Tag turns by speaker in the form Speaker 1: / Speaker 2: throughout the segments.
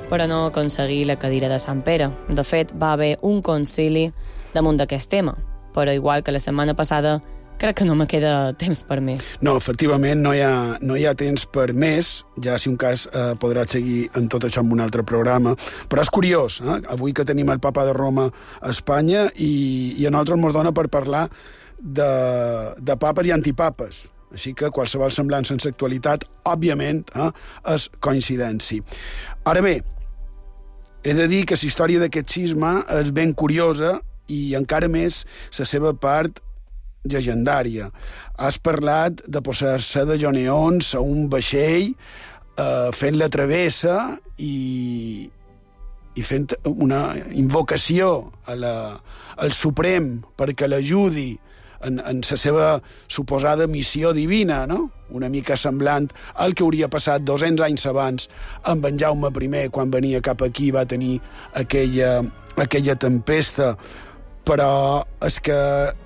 Speaker 1: però no aconseguí la cadira de Sant Pere. De fet, va haver un concili damunt d'aquest tema, però igual que la setmana passada, crec que no me queda temps per més.
Speaker 2: No, efectivament, no hi ha temps per més, ja si un cas podràs seguir en tot això en un altre programa, però és curiós, avui que tenim el papa de Roma a Espanya i a nosaltres ens dona per parlar de papes i antipapes, així que qualsevol semblança en l'actualitat, òbviament, és coincidència. Ara bé, he de dir que la història d'aquest cisma és ben curiosa i encara més la seva part llegendària. Has parlat de posar-se de joneons a un vaixell fent la travessa i fent una invocació al Suprem perquè l'ajudi en la seva suposada missió divina, no? Una mica semblant al que hauria passat 200 anys abans amb en Jaume I, quan venia cap aquí va tenir aquella tempesta. Però és que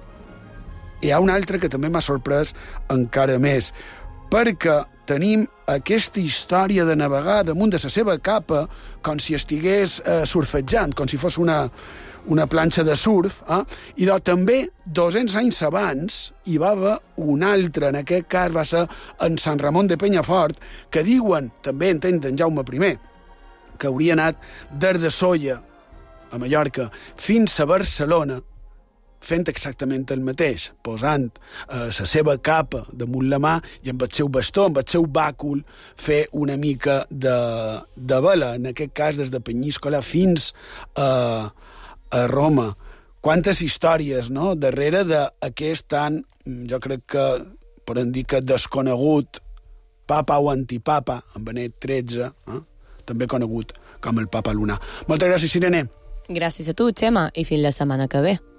Speaker 2: hi ha una altra que també m'ha sorprès encara més, perquè tenim aquesta història de navegar damunt de la seva capa com si estigués surfejant, com si fos una planxa de surf, i també 200 anys abans hi va haver un altre, en aquest cas va ser en Sant Ramon de Penyafort, que diuen, també entenc d'en Jaume I, que hauria anat des de Sóller, a Mallorca, fins a Barcelona, fent exactament el mateix, posant la seva capa damunt la mà i amb el seu bastó, amb el seu bàcul, fer una mica de vela, en aquest cas des de Penyíscola fins a Roma. Quantes històries, no?, darrere d'aquest tan, jo crec que podem dir que desconegut papa o antipapa, en Benet XIII, també conegut com el papa lunar. Moltes gràcies, Irene.
Speaker 1: Gràcies a tu, Xema, i fins la setmana que ve.